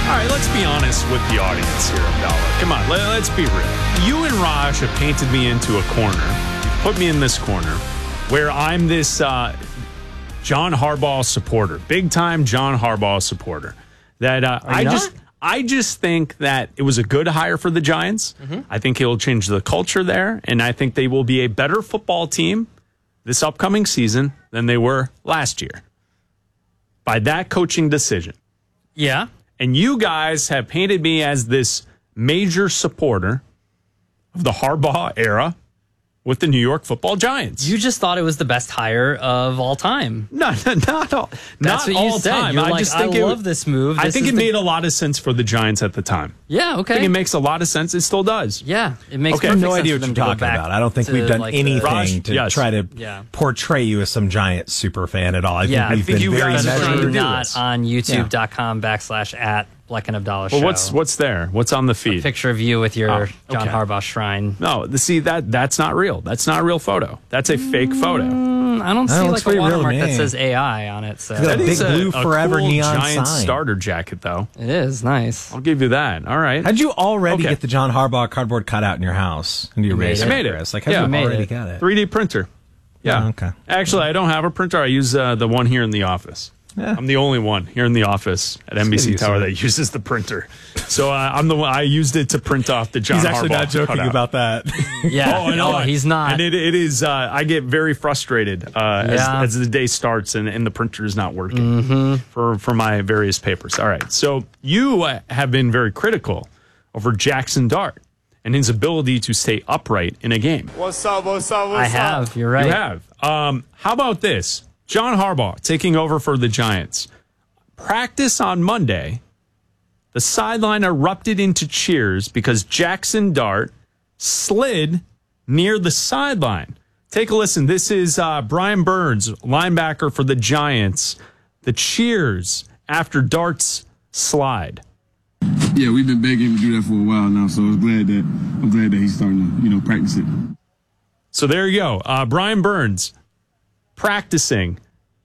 All right, let's be honest with the audience here, Abdallah. Come on, let's be real. You and Raj have painted me into a corner. You've put me in this corner where I'm this John Harbaugh supporter, big-time John Harbaugh supporter. That I just think that it was a good hire for the Giants. Mm-hmm. I think he'll change the culture there, and I think they will be a better football team this upcoming season than they were last year by that coaching decision. Yeah. And you guys have painted me as this major supporter of the Harbaugh era with the New York Football Giants. You just thought it was the best hire of all time. No, not all. That's what you said. Time. You're I love this move. I think it made a lot of sense for the Giants at the time. Yeah, okay. I think it makes a lot of sense. It still does. Yeah, it makes I have no idea what you're talking about. I don't think we've done anything to try to portray you as some Giant super fan at all. I think we've been very measured. Not on YouTube.com/@ Bleck and Abdallah show. Well, what's there? What's on the feed? A picture of you with your John Harbaugh shrine. No, see that's not real. That's not a real photo. That's a fake photo. I don't see like a watermark that says AI on it. So that is a big blue forever cool neon Giant sign. Starter jacket, though. It is nice. I'll give you that. All right. How'd you already get the John Harbaugh cardboard cutout in your house? And you I made it. Like, how'd you already got it? 3D printer. Yeah. Oh, okay. Actually, I don't have a printer. I use the one here in the office. Yeah. I'm the only one here in the office at NBC Tower that uses the printer. So I'm the one. I used it to print off the John Harbaugh. He's actually not joking cutout. about that. Yeah. No, he's not. And it is. I get very frustrated as the day starts and the printer is not working for my various papers. All right. So you have been very critical over Jackson Dart and his ability to stay upright in a game. What's up? I have. You're right. You have. How about this? John Harbaugh taking over for the Giants. Practice on Monday. The sideline erupted into cheers because Jackson Dart slid near the sideline. Take a listen. This is Brian Burns, linebacker for the Giants. The cheers after Dart's slide. Yeah, we've been begging him to do that for a while now, so I'm glad that he's starting to, practice it. So there you go. Brian Burns practicing.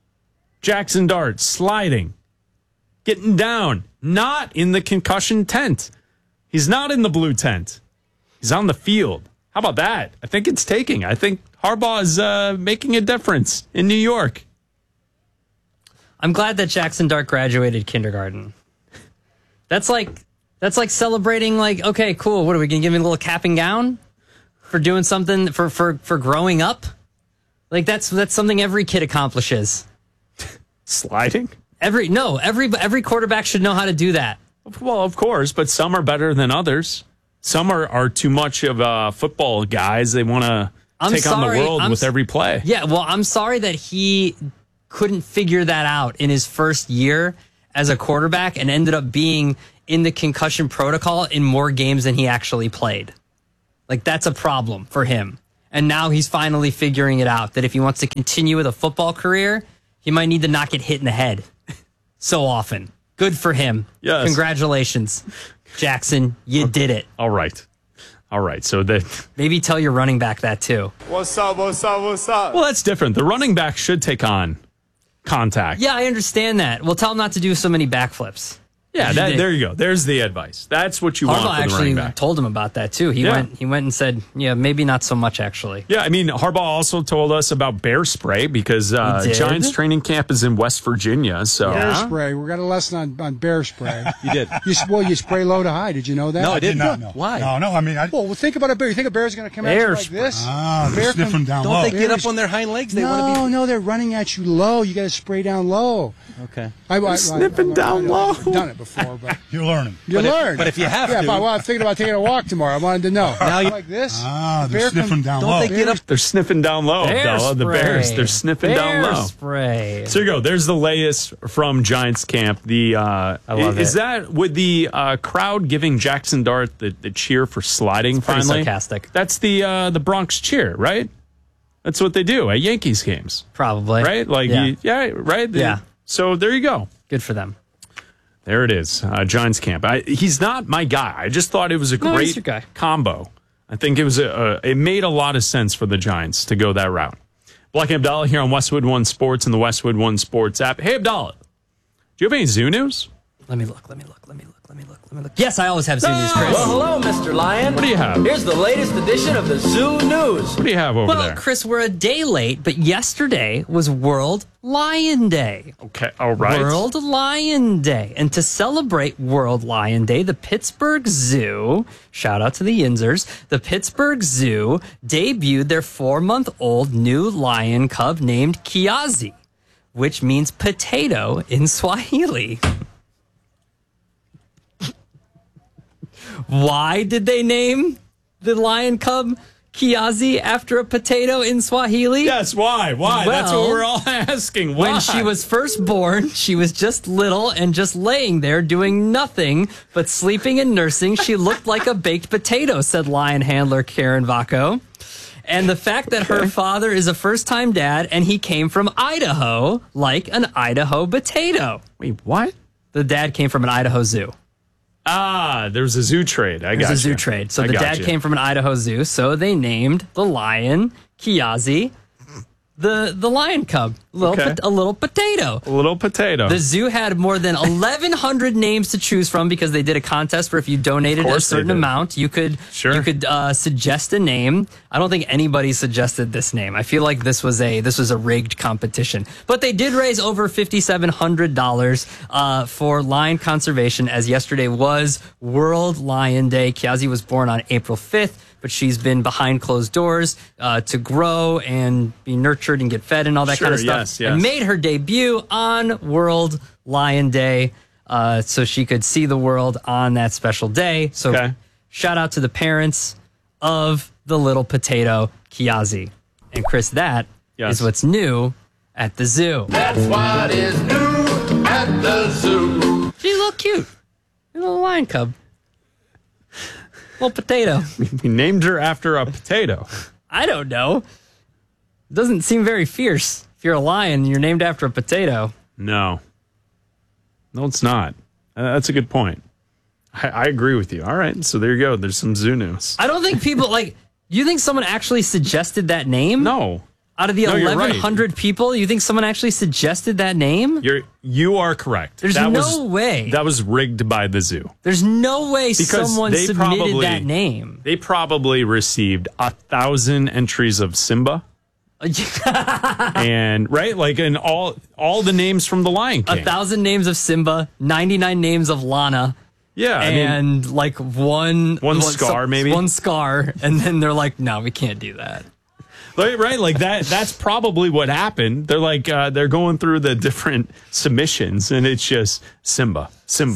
Jackson Dart sliding. Getting down. Not in the concussion tent. He's not in the blue tent. He's on the field. How about that? I think it's taking. I think Harbaugh is making a difference in New York. I'm glad that Jackson Dart graduated kindergarten. That's like celebrating, like, okay, cool. What are we going to give him a little cap and gown for doing something for growing up? Like that's something every kid accomplishes. Sliding? Every quarterback should know how to do that. Well, of course, but some are better than others. Some are too much of football guys. They want to take on the world with every play. Yeah, well, I'm sorry that he couldn't figure that out in his first year as a quarterback and ended up being in the concussion protocol in more games than he actually played. Like, that's a problem for him. And now he's finally figuring it out, that if he wants to continue with a football career, he might need to not get hit in the head so often. Good for him. Yes. Congratulations, Jackson. You did it. All right. So maybe tell your running back that too. What's up? Well, that's different. The running back should take on contact. Yeah, I understand that. Well, tell him not to do so many backflips. Yeah, there you go. There's the advice. That's what you want for the running back. Harbaugh actually told him about that too. He went and said, yeah, maybe not so much actually. Yeah, I mean, Harbaugh also told us about bear spray because Giants training camp is in West Virginia. So bear spray. We got a lesson on bear spray. You did. You spray low to high. Did you know that? No, I didn't. No. Why? No. I mean, well, think about a bear. You think a bear's going to come at you like this? Ah, they're sniffing down low. Don't they get up on their hind legs? No, they're running at you low. You got to spray down low. Okay. Sniffing down low. I've done it before, but you're learning. You learn. But if you have to. I'm thinking about taking a walk tomorrow. I wanted to know. Now like this. Ah, they're sniffing down low. Don't they get up? They're sniffing down low. The Bears. They're sniffing down low. Spray. So you go. There's the latest from Giants camp. I love is that with the crowd giving Jackson Dart the cheer for sliding? It's pretty finally, sarcastic. That's the Bronx cheer, right? That's what they do at Yankees games. Probably. Right? Like right? Yeah. So there you go. Good for them. There it is, Giants camp. He's not my guy. I just thought it was a great combo. I think it was it made a lot of sense for the Giants to go that route. Bleck and Abdallah here on Westwood One Sports and the Westwood One Sports app. Hey, Abdallah, do you have any zoo news? Let me look. Yes, I always have Zoo News, Chris. Well, hello, Mr. Lion. What do you have? Here's the latest edition of the Zoo News. What do you have over there? Well, Chris, we're a day late, but yesterday was World Lion Day. Okay, all right. World Lion Day. And to celebrate World Lion Day, the Pittsburgh Zoo, shout out to the Yinzers, the Pittsburgh Zoo debuted their 4-month-old new lion cub named Kiazi, which means potato in Swahili. Why did they name the lion cub Kiazi after a potato in Swahili? Yes, why? Well, that's what we're all asking. Why? When she was first born, she was just little and just laying there doing nothing but sleeping and nursing. She looked like a baked potato, said lion handler Karen Vacco. And the fact that her father is a first-time dad and he came from Idaho, like an Idaho potato. Wait, what? The dad came from an Idaho zoo. Ah, there was a zoo trade. There's a zoo trade. So the dad came from an Idaho zoo, so they named the lion Kiazi the lion cub. A little potato. A little potato. The zoo had more than 1,100 names to choose from because they did a contest where if you donated a certain amount, you could suggest a name. I don't think anybody suggested this name. I feel like this was a rigged competition. But they did raise over $5,700 for lion conservation, as yesterday was World Lion Day. Kiazi was born on April 5th. But she's been behind closed doors to grow and be nurtured and get fed and all that kind of stuff. Yes. And made her debut on World Lion Day so she could see the world on that special day. So shout out to the parents of the little potato, Kiazi. And Chris, that is what's new at the zoo. That's what is new at the zoo. She's a little cute. A little lion cub. Little potato. We named her after a potato. I don't know. Doesn't seem very fierce. If you're a lion and you're named after a potato. No, it's not. That's a good point. I agree with you. All right, so there you go. There's some zoo news. I don't think people you think someone actually suggested that name? No. Out of the 1,100 people, you think someone actually suggested that name? You are correct. There's no way. That was rigged by the zoo. There's no way someone submitted that name. They probably received 1,000 entries of Simba. And and all the names from the Lion King. 1,000 names of Simba, 99 names of Lana. Yeah, and one Scar, maybe one Scar, and then they're like, no, we can't do that. Right, like that's probably what happened. They're like they're going through the different submissions, and it's just Simba.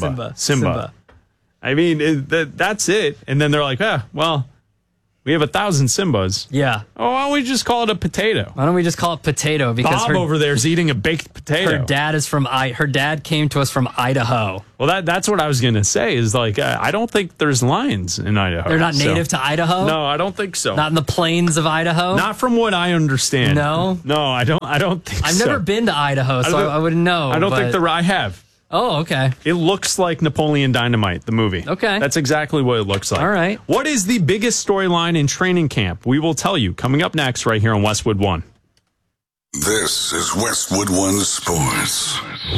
I mean, that's it. And then they're like, we have 1,000 Simbas. Yeah. Oh, why don't we just call it a potato? Why don't we just call it potato? Because Bob over there is eating a baked potato. Her dad came to us from Idaho. Well, that's what I was going to say is I don't think there's lions in Idaho. They're not native to Idaho? No, I don't think so. Not in the plains of Idaho? Not from what I understand. No? No, I don't think I've never been to Idaho, so I wouldn't know. I don't think I have. Oh, okay. It looks like Napoleon Dynamite, the movie. Okay. That's exactly what it looks like. All right. What is the biggest storyline in training camp? We will tell you coming up next right here on Westwood One. This is Westwood One Sports.